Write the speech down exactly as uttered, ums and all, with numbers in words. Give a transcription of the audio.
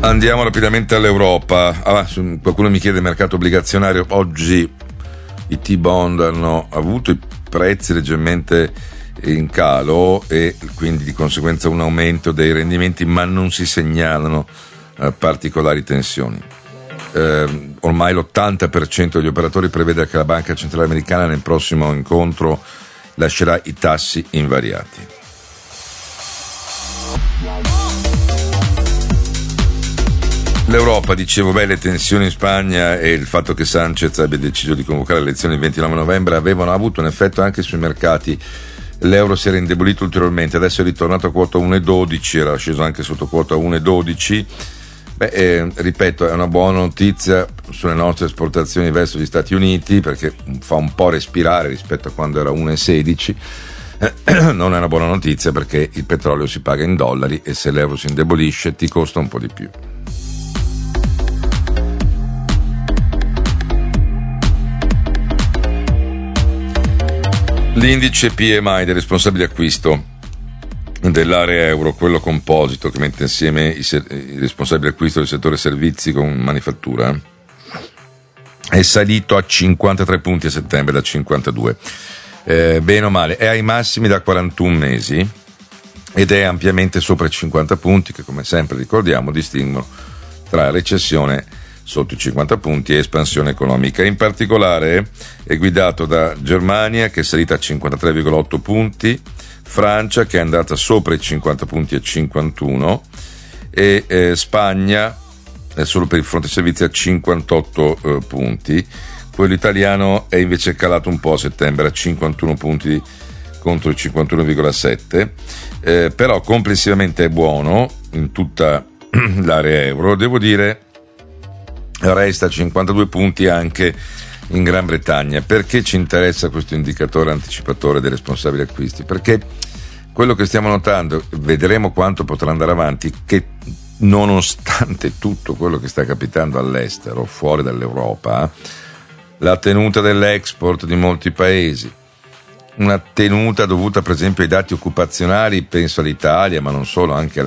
Andiamo rapidamente all'Europa. Ah, qualcuno mi chiede mercato obbligazionario. Oggi i T-bond hanno avuto i prezzi leggermente in calo e quindi di conseguenza un aumento dei rendimenti, ma non si segnalano eh, particolari tensioni. Eh, ormai l'ottanta per cento degli operatori prevede che la Banca Centrale Americana nel prossimo incontro lascerà i tassi invariati. L'Europa, dicevo, beh, le tensioni in Spagna e il fatto che Sanchez abbia deciso di convocare le elezioni il ventinove novembre avevano avuto un effetto anche sui mercati. L'euro si era indebolito ulteriormente, adesso è ritornato a quota uno virgola dodici, era sceso anche sotto quota uno virgola dodici. Beh, eh, ripeto, è una buona notizia sulle nostre esportazioni verso gli Stati Uniti, perché fa un po' respirare rispetto a quando era uno virgola sedici. Non è una buona notizia perché il petrolio si paga in dollari e se l'euro si indebolisce ti costa un po' di più. L'indice P M I del responsabile acquisto dell'area euro, quello composito che mette insieme i, ser- i responsabili acquisto del settore servizi con manifattura, è salito a cinquantatré punti a settembre da cinquantadue. Eh, bene o male, è ai massimi da quarantuno mesi ed è ampiamente sopra i cinquanta punti che, come sempre ricordiamo, distinguono tra recessione sotto i cinquanta punti e espansione economica. In particolare è guidato da Germania, che è salita a cinquantatré virgola otto punti, Francia che è andata sopra i cinquanta punti a cinquantuno e eh, Spagna eh, solo per il fronte servizi a cinquantotto eh, punti. Quello italiano è invece calato un po' a settembre a cinquantuno punti contro i cinquantuno virgola sette, eh, però complessivamente è buono in tutta l'area euro. Devo dire resta a cinquantadue punti anche in Gran Bretagna. Perché ci interessa questo indicatore anticipatore dei responsabili acquisti? Perché quello che stiamo notando, vedremo quanto potrà andare avanti, che nonostante tutto quello che sta capitando all'estero, fuori dall'Europa, la tenuta dell'export di molti paesi, una tenuta dovuta per esempio ai dati occupazionali, penso all'Italia ma non solo, anche